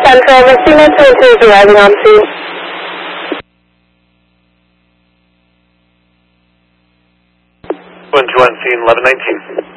Central, Messina 202 is arriving on scene. 212 on scene, 1119.